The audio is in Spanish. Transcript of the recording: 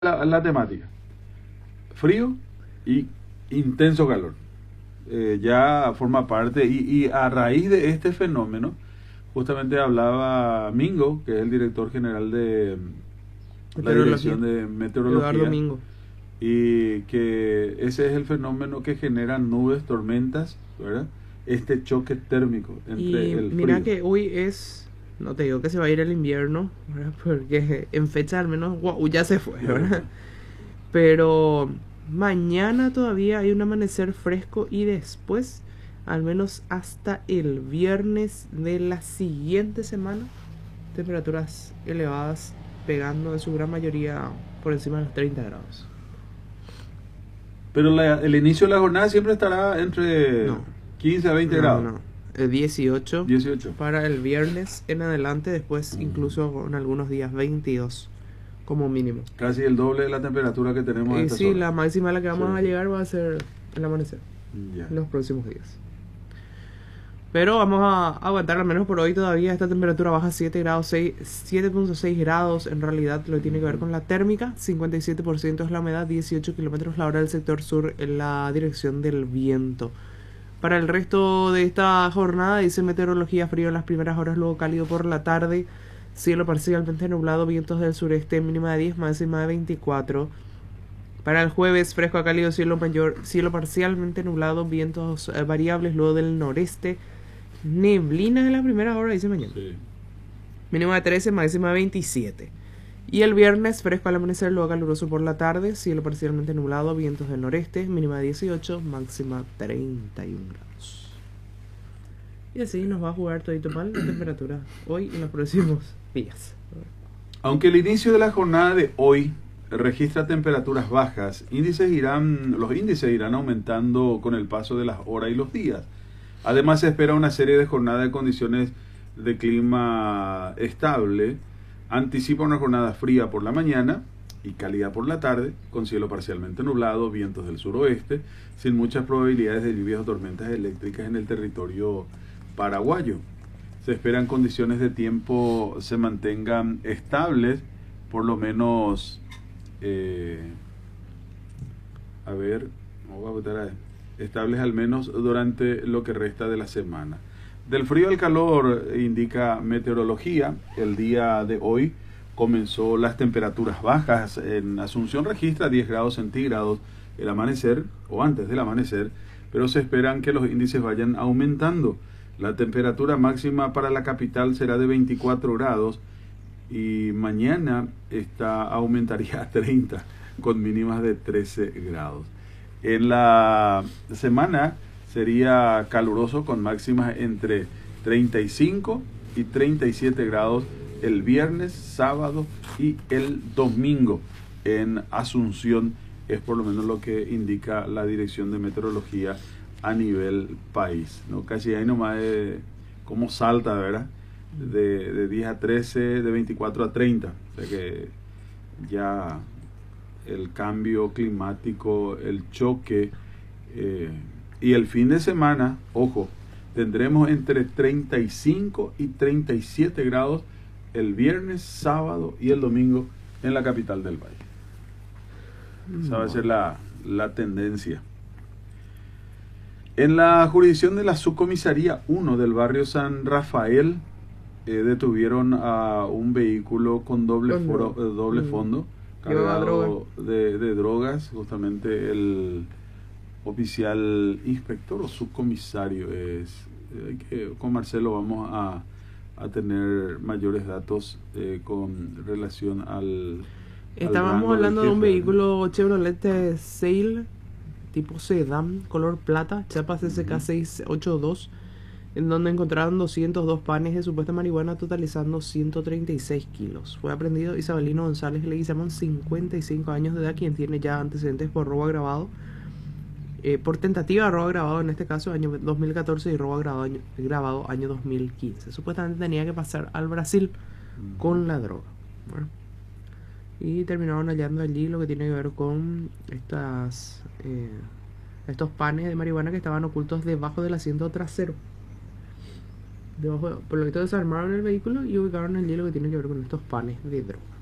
la temática. Frío y intenso calor. Ya forma parte, y a raíz de este fenómeno, justamente hablaba Mingo, que es el director general de la Meteorología. Dirección de Eduardo Meteorología, Mingo. y que ese es el fenómeno que genera nubes, tormentas, ¿verdad? Este choque térmico entre Y el mira frío. que hoy es, no te digo que se va a ir el invierno, ¿verdad? Porque en fecha al menos, wow, ya se fue, Ya se fue. ¿verdad? Pero mañana todavía hay un amanecer fresco y después, al menos hasta el viernes de la siguiente semana, temperaturas elevadas pegando en su gran mayoría por encima de los 30 grados. Pero el inicio de la jornada siempre estará entre No, 15 a 20 no, grados. no. El 18 18. para el viernes en adelante, después incluso en algunos días 22 como mínimo. Casi el doble de la temperatura que tenemos a Y estas sí, horas. la máxima a la que Sí, vamos a sí. llegar va a ser el amanecer Ya. en los próximos días. Pero vamos a aguantar al menos por hoy todavía. Esta temperatura baja 7 grados, 7.6 grados. En realidad lo que tiene que ver con la térmica. 57% es la humedad, 18 kilómetros la hora del sector sur en la dirección del viento. Para el resto de esta jornada dice meteorología: frío en las primeras horas, luego cálido por la tarde. Cielo parcialmente nublado, vientos del sureste, mínima de 10, máxima de 24. Para el jueves, fresco a cálido, cielo mayor, cielo parcialmente nublado, vientos variables, luego del noreste. Neblina en la primera hora, dice mañana. Sí. Mínima de 13, máxima de 27. Y el viernes, fresco al amanecer, luego caluroso por la tarde, cielo parcialmente nublado, vientos del noreste, mínima de 18, máxima 31 grados. Y así nos va a jugar todito mal la temperatura hoy y en los próximos días. Aunque el inicio de la jornada de hoy registra temperaturas bajas, los índices irán aumentando con el paso de las horas y los días. Además, se espera una serie de jornadas de condiciones de clima estable. Anticipa una jornada fría por la mañana y cálida por la tarde, con cielo parcialmente nublado, vientos del suroeste, sin muchas probabilidades de lluvias o tormentas eléctricas en el territorio paraguayo. Se esperan condiciones de tiempo se mantengan estables, por lo menos, vamos a botar a estables al menos durante lo que resta de la semana. Del frío al calor, indica meteorología, el día de hoy comenzó las temperaturas bajas. En Asunción registra 10 grados centígrados el amanecer o antes del amanecer, pero se esperan que los índices vayan aumentando. La temperatura máxima para la capital será de 24 grados y mañana aumentaría a 30 con mínimas de 13 grados. En la semana sería caluroso con máximas entre 35 y 37 grados el viernes, sábado y el domingo en Asunción. Es por lo menos lo que indica la Dirección de Meteorología a nivel país, ¿no? Casi ahí nomás cómo salta, ¿verdad? De 10 a 13, de 24 a 30. O sea que ya el cambio climático, el choque, y el fin de semana, ojo, tendremos entre 35 y 37 grados el viernes, sábado y el domingo en la capital del país. Esa va a ser la tendencia. En la jurisdicción de la Subcomisaría 1 del barrio San Rafael, detuvieron a un vehículo con doble fondo cargado de drogas. Justamente el oficial inspector o subcomisario con Marcelo vamos a tener mayores datos con relación al Estábamos rango hablando de del un jefe. vehículo Chevrolet Sail tipo sedán, color plata, chapa CSK 682, en donde encontraron 202 panes de supuesta marihuana totalizando 136 kilos. Fue aprendido Isabelino González Leguizamón, 55 años de edad, quien tiene ya antecedentes por robo agravado, por tentativa de robo agravado en este caso, año 2014, y robo agravado año 2015. Supuestamente tenía que pasar al Brasil con la droga. Bueno, y terminaron hallando allí lo que tiene que ver con estos panes de marihuana que estaban ocultos debajo del asiento trasero. Por lo que desarmaron el vehículo y ubicaron allí lo que tiene que ver con estos panes de droga.